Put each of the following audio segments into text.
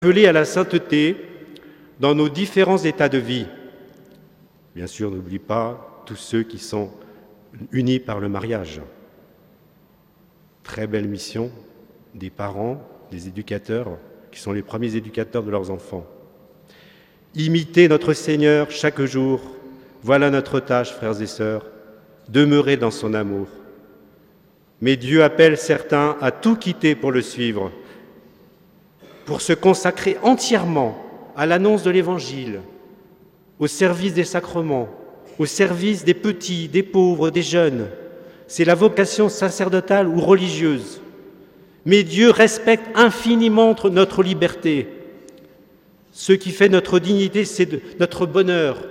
Appelés à la sainteté dans nos différents états de vie. Bien sûr, n'oublie pas tous ceux qui sont unis par le mariage. Très belle mission des parents, des éducateurs, qui sont les premiers éducateurs de leurs enfants. Imiter notre Seigneur chaque jour, voilà notre tâche, frères et sœurs, demeurer dans son amour. Mais Dieu appelle certains à tout quitter pour le suivre, pour se consacrer entièrement à l'annonce de l'Évangile, au service des sacrements, au service des petits, des pauvres, des jeunes. C'est la vocation sacerdotale ou religieuse. Mais Dieu respecte infiniment notre liberté. Ce qui fait notre dignité, c'est notre bonheur.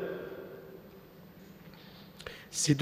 Ce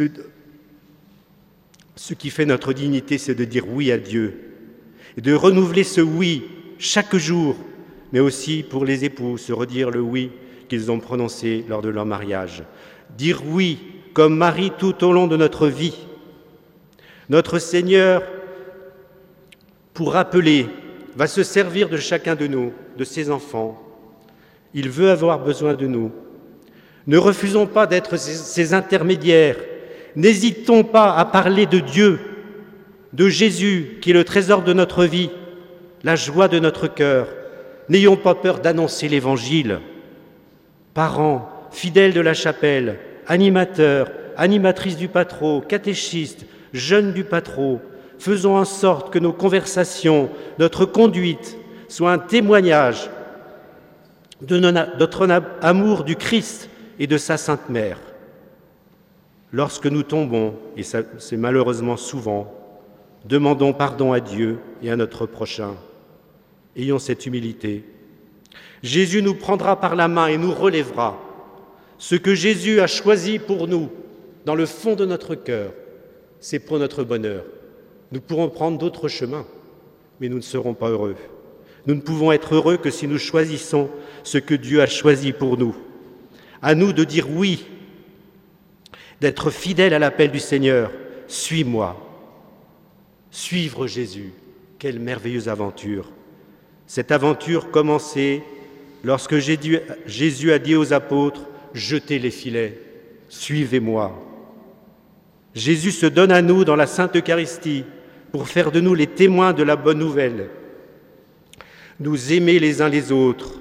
qui fait notre dignité, c'est de dire oui à Dieu et de renouveler ce oui chaque jour, mais aussi pour les époux, se redire le oui qu'ils ont prononcé lors de leur mariage. Dire oui comme Marie tout au long de notre vie. Notre Seigneur, pour rappeler, va se servir de chacun de nous, de ses enfants. Il veut avoir besoin de nous. Ne refusons pas d'être ses intermédiaires. N'hésitons pas à parler de Dieu, de Jésus, qui est le trésor de notre vie, la joie de notre cœur. N'ayons pas peur d'annoncer l'Évangile. Parents, fidèles de la chapelle, animateurs, animatrices du Patro, catéchistes, jeunes du Patro, faisons en sorte que nos conversations, notre conduite, soient un témoignage de notre amour du Christ et de sa Sainte Mère. Lorsque nous tombons, et c'est malheureusement souvent, demandons pardon à Dieu et à notre prochain. Ayons cette humilité. Jésus nous prendra par la main et nous relèvera. Ce que Jésus a choisi pour nous, dans le fond de notre cœur, c'est pour notre bonheur. Nous pourrons prendre d'autres chemins, mais nous ne serons pas heureux. Nous ne pouvons être heureux que si nous choisissons ce que Dieu a choisi pour nous. À nous de dire oui, d'être fidèles à l'appel du Seigneur. Suis-moi. Suivre Jésus, quelle merveilleuse aventure. Cette aventure commençait lorsque Jésus a dit aux apôtres « Jetez les filets, suivez-moi ». Jésus se donne à nous dans la Sainte Eucharistie pour faire de nous les témoins de la bonne nouvelle. Nous aimer les uns les autres,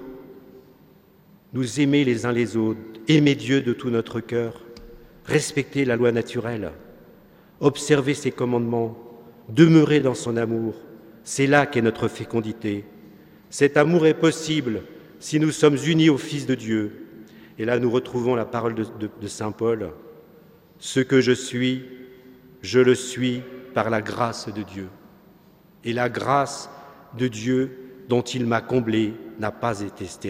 aimer Dieu de tout notre cœur, respecter la loi naturelle, observer ses commandements, demeurer dans son amour. C'est là qu'est notre fécondité. Cet amour est possible si nous sommes unis au Fils de Dieu. Et là, nous retrouvons la parole de saint Paul. « Ce que je suis, je le suis par la grâce de Dieu. Et la grâce de Dieu dont il m'a comblé n'a pas été stérile. »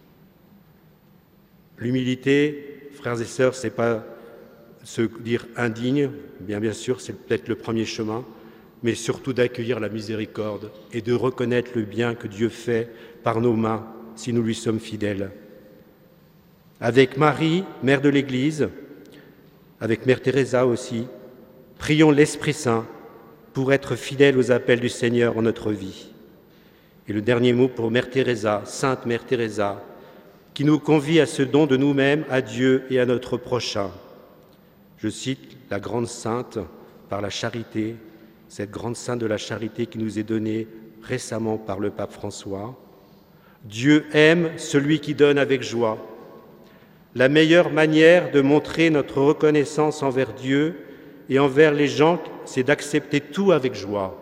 L'humilité, frères et sœurs, ce n'est pas se dire indigne, bien sûr, c'est peut-être le premier chemin, mais surtout d'accueillir la miséricorde et de reconnaître le bien que Dieu fait par nos mains si nous lui sommes fidèles. Avec Marie, mère de l'Église, avec Mère Teresa aussi, prions l'Esprit Saint pour être fidèles aux appels du Seigneur en notre vie. Et le dernier mot pour Mère Teresa, Sainte Mère Teresa, qui nous convie à ce don de nous-mêmes à Dieu et à notre prochain. Je cite la grande sainte par la charité, cette grande sainte de la charité qui nous est donnée récemment par le pape François. Dieu aime celui qui donne avec joie. La meilleure manière de montrer notre reconnaissance envers Dieu et envers les gens, c'est d'accepter tout avec joie.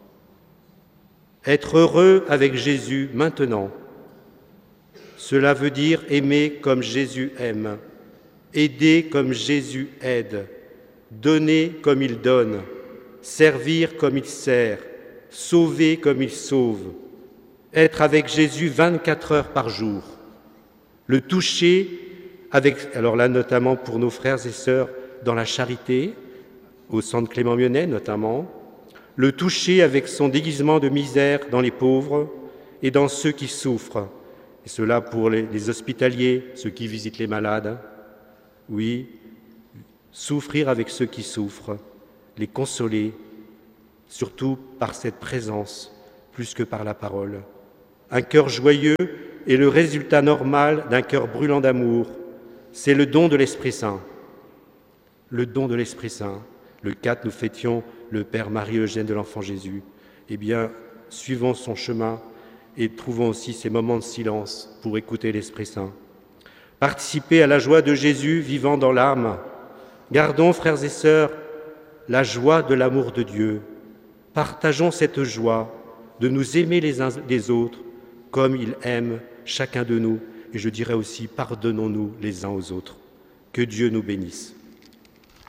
Être heureux avec Jésus maintenant. Cela veut dire aimer comme Jésus aime, aider comme Jésus aide, donner comme il donne, servir comme il sert, sauver comme il sauve, être avec Jésus 24 heures par jour, le toucher alors là notamment pour nos frères et sœurs dans la charité, au centre Clément Mionnet notamment, le toucher avec son déguisement de misère dans les pauvres et dans ceux qui souffrent, et cela pour les hospitaliers, ceux qui visitent les malades, oui, souffrir avec ceux qui souffrent, les consoler, surtout par cette présence, plus que par la parole. Un cœur joyeux est le résultat normal d'un cœur brûlant d'amour. C'est le don de l'Esprit Saint. Le don de l'Esprit Saint. Le 4, nous fêtions le Père Marie-Eugène de l'Enfant Jésus. Eh bien, suivons son chemin et trouvons aussi ces moments de silence pour écouter l'Esprit Saint. Participez à la joie de Jésus vivant dans l'âme. Gardons, frères et sœurs, la joie de l'amour de Dieu. Partageons cette joie de nous aimer les uns les autres comme il aime chacun de nous. Et je dirais aussi, pardonnons-nous les uns aux autres. Que Dieu nous bénisse.